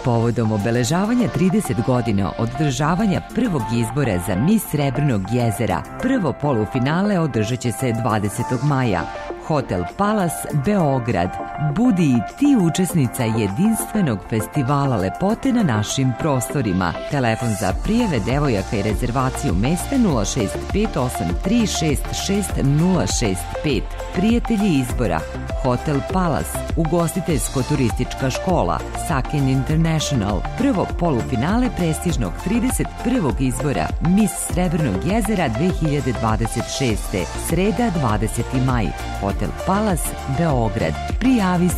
povodom obeležavanja 30 godina od održavanja prvog izbora za Mis Srebrnog jezera, prvo polufinale održat će se 20. maja. Hotel Palace, Beograd. Budi i ti učesnica jedinstvenog festivala lepote na našim prostorima. Telefon za prijave devojaka i rezervaciju mesta 06583666065. Prijatelji izbora: Hotel Palace, ugostiteljsko-turistička škola, Sakin International, prvo polufinale prestižnog 31. izbora Mis Srebrnog jezera 2026. Sreda 20. maj. Hotel Palace, Beograd. Prijavi